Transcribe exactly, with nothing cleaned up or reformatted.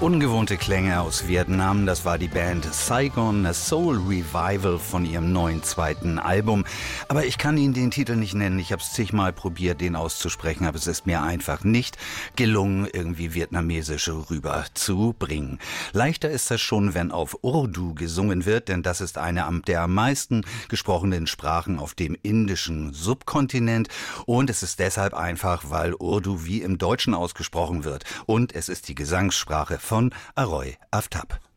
Ungewohnte Klänge aus Vietnam, das war die Band Saigon, a Soul Revival von ihrem neuen zweiten Album. Aber ich kann Ihnen den Titel nicht nennen, ich habe es zigmal probiert, den auszusprechen, aber es ist mir einfach nicht gelungen, irgendwie vietnamesisch rüberzubringen. Leichter ist das schon, wenn auf Urdu gesungen wird, denn das ist eine der am meisten gesprochenen Sprachen auf dem indischen Subkontinent und es ist deshalb einfach, weil Urdu wie im Deutschen ausgesprochen wird und es ist die Gesangssprache von Aroy Aftab.